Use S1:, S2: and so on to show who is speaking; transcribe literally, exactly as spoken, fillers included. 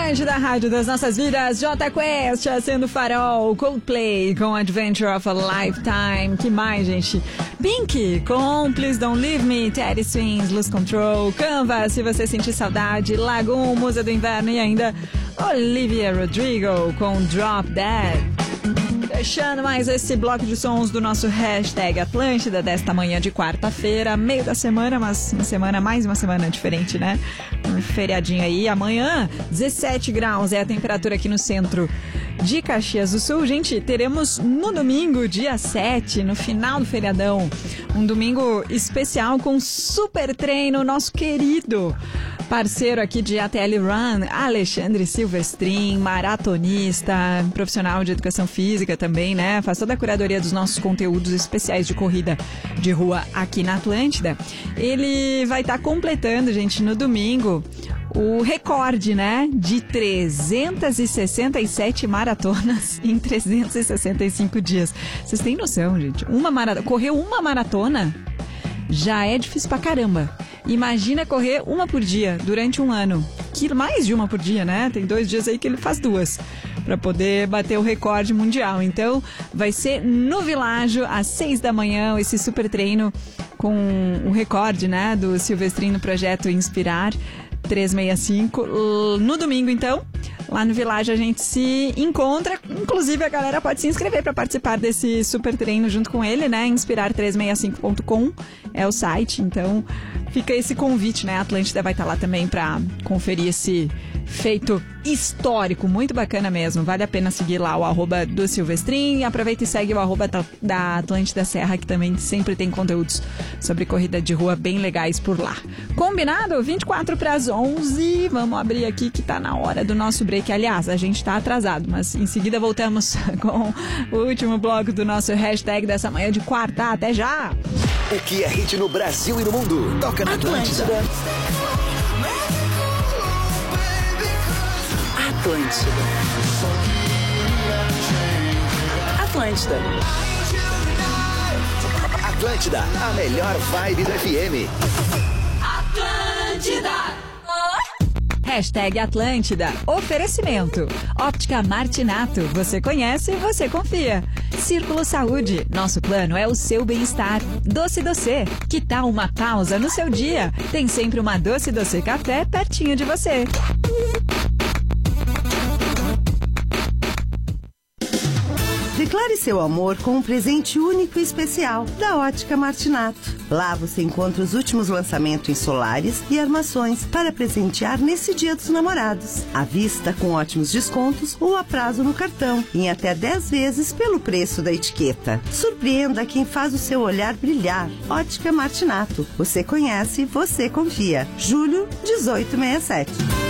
S1: Atlântida, rádio das nossas vidas, Jota Quest, Acendo Farol, Coldplay com Adventure of a Lifetime, que mais, gente? Pink com Please Don't Leave Me, Teddy Swims, Lose Control, Canva, Se Você Sentir Saudade, Lagoon, Musa do Inverno e ainda Olivia Rodrigo com Drop Dead. Fechando mais esse bloco de sons do nosso hashtag Atlântida desta manhã de quarta-feira, meio da semana, mas uma semana, mais uma semana diferente, né? Um feriadinho aí. Amanhã, dezessete graus é a temperatura aqui no centro de Caxias do Sul. Gente, teremos no domingo, dia sete, no final do feriadão, um domingo especial com super treino, nosso querido parceiro aqui de A T L Run, Alexandre Silvestrin, maratonista, profissional de educação física também, né? Faz toda a curadoria dos nossos conteúdos especiais de corrida de rua aqui na Atlântida. Ele vai estar tá completando, gente, no domingo, o recorde, né, de trezentas e sessenta e sete maratonas em trezentos e sessenta e cinco dias. Vocês têm noção, gente? Uma maratona, correu uma maratona já é difícil pra caramba. Imagina correr uma por dia durante um ano. Que mais de uma por dia, né? Tem dois dias aí que ele faz duas para poder bater o recorde mundial. Então, vai ser no Világio, às seis da manhã, esse super treino com o recorde, né, do Silvestrin no projeto Inspirar trezentos e sessenta e cinco. No domingo, então, lá no Világio a gente se encontra. Inclusive, a galera pode se inscrever para participar desse super treino junto com ele, né? inspirar trezentos e sessenta e cinco ponto com é o site. Então, fica esse convite, né? A Atlântida vai estar lá também para conferir esse feito histórico, muito bacana mesmo. Vale a pena seguir lá o arroba do Silvestrin. Aproveita e segue o arroba da Atlântida Serra, que também sempre tem conteúdos sobre corrida de rua bem legais por lá. Combinado? vinte e quatro para as onze. Vamos abrir aqui que tá na hora do nosso break. Aliás, a gente tá atrasado, mas em seguida voltamos com o último bloco do nosso hashtag dessa manhã de quarta. Até já!
S2: O que é hit no Brasil e no mundo? Toca na Atlântida. Atlântida. Atlântida. Atlântida, a melhor vibe do F M.
S1: Atlântida. Hashtag Atlântida. Oferecimento. Óptica Martinato. Você conhece, você confia. Círculo Saúde. Nosso plano é o seu bem-estar. Doce Doce. Que tal uma pausa no seu dia? Tem sempre uma Doce Doce Café pertinho de você.
S3: Declare seu amor com um presente único e especial da Ótica Martinato. Lá você encontra os últimos lançamentos em solares e armações para presentear nesse Dia dos Namorados. À vista com ótimos descontos ou a prazo no cartão, em até dez vezes pelo preço da etiqueta. Surpreenda quem faz o seu olhar brilhar. Ótica Martinato. Você conhece, você confia. Julho dezoito sessenta e sete.